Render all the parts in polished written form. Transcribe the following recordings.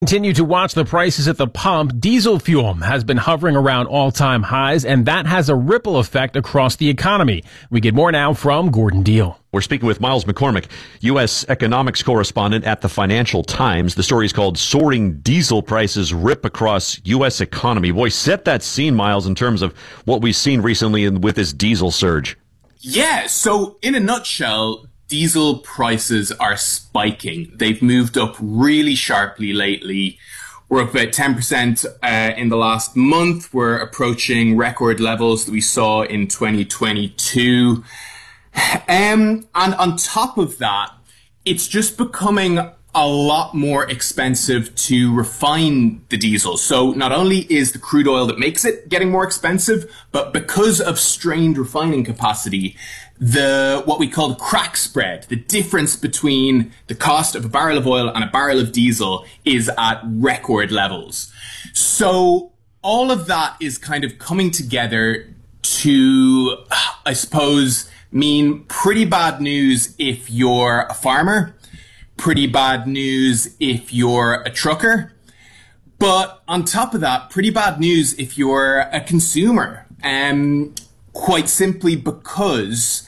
Continue to watch the prices at the pump. Diesel fuel has been hovering around all-time highs, and that has a ripple effect across the economy. We get more now from Gordon Deal. We're speaking with Miles McCormick, U.S. economics correspondent at the Financial Times. The story is called Soaring Diesel Prices Rip Across U.S. Economy. Boy, set that scene, Miles, in terms of what we've seen recently with this diesel surge. Yeah, so in a nutshell, diesel prices are spiking. They've moved up really sharply lately. We're up about 10% in the last month. We're approaching record levels that we saw in 2022. And on top of that, it's just becoming a lot more expensive to refine the diesel. So not only is the crude oil that makes it getting more expensive, but because of strained refining capacity, what we call the crack spread, the difference between the cost of a barrel of oil and a barrel of diesel, is at record levels. So all of that is kind of coming together to, I suppose, mean pretty bad news if you're a farmer, pretty bad news if you're a trucker, but on top of that, pretty bad news if you're a consumer. Quite simply because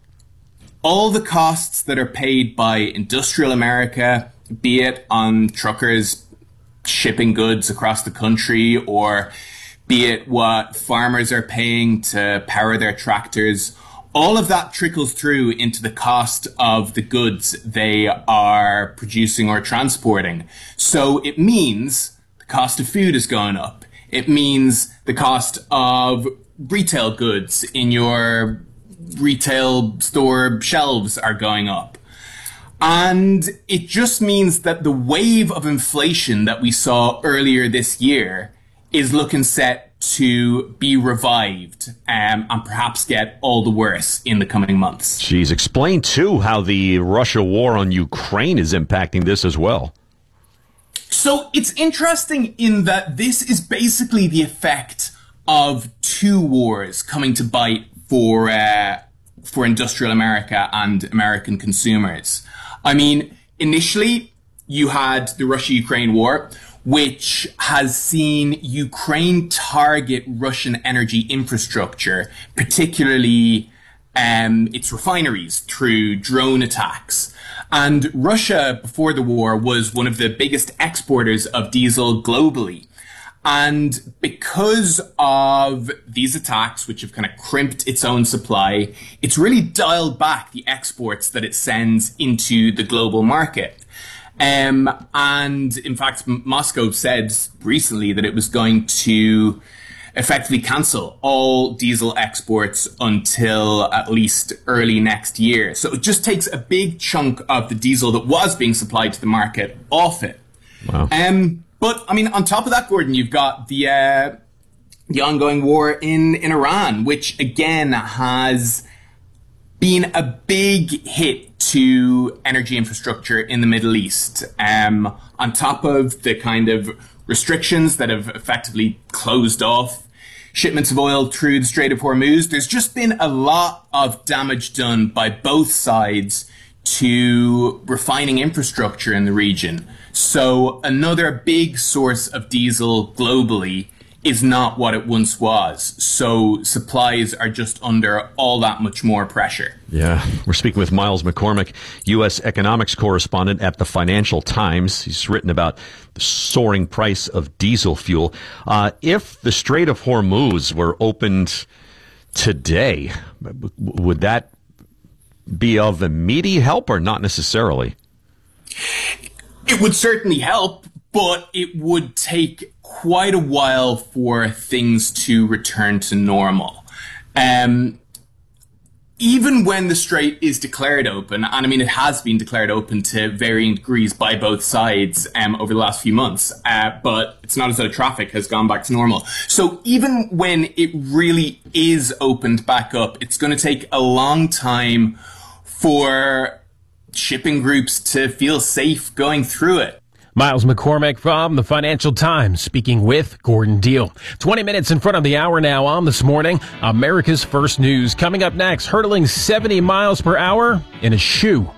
all the costs that are paid by industrial America, be it on truckers shipping goods across the country, or be it what farmers are paying to power their tractors, all of that trickles through into the cost of the goods they are producing or transporting. So it means the cost of food is going up. It means the cost of retail goods in your retail store shelves are going up. And it just means that the wave of inflation that we saw earlier this year is looking set to be revived and perhaps get all the worse in the coming months. Geez, explain too how the Russia war on Ukraine is impacting this as well. So it's interesting in that this is basically the effect of two wars coming to bite for industrial America and American consumers. I mean, initially you had the Russia-Ukraine war, which has seen Ukraine target Russian energy infrastructure, particularly its refineries, through drone attacks. And Russia, before the war, was one of the biggest exporters of diesel globally. And because of these attacks, which have kind of crimped its own supply, it's really dialed back the exports that it sends into the global market. And in fact, Moscow said recently that it was going to effectively cancel all diesel exports until at least early next year. So it just takes a big chunk of the diesel that was being supplied to the market off it. Wow. But I mean, on top of that, Gordon, you've got the ongoing war in Iran, which again has been a big hit to energy infrastructure in the Middle East. On top of the kind of restrictions that have effectively closed off shipments of oil through the Strait of Hormuz, there's just been a lot of damage done by both sides to refining infrastructure in the region. So another big source of diesel globally is not what it once was. So supplies are just under all that much more pressure. Yeah. We're speaking with Miles McCormick, U.S. economics correspondent at the Financial Times. He's written about the soaring price of diesel fuel. If the Strait of Hormuz were opened today, would that be of immediate help or not necessarily? It would certainly help, but it would take quite a while for things to return to normal. Even when the strait is declared open, and I mean, it has been declared open to varying degrees by both sides over the last few months, but it's not as though traffic has gone back to normal. So even when it really is opened back up, it's going to take a long time for shipping groups to feel safe going through it. Miles McCormick from the Financial Times speaking with Gordon Deal. 20 minutes in front of the hour now on This Morning. America's First News. Coming up next, hurtling 70 miles per hour in a shoe.